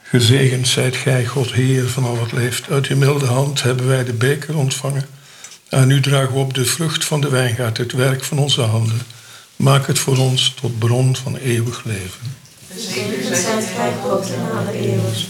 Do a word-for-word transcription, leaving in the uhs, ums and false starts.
Gezegend zijt gij, God Heer van al wat leeft. Uit uw milde hand hebben wij de beker ontvangen. Aan u dragen we op de vrucht van de wijngaard, het werk van onze handen. Maak het voor ons tot bron van eeuwig leven. Gezegend zijt gij, God in alle eeuwen.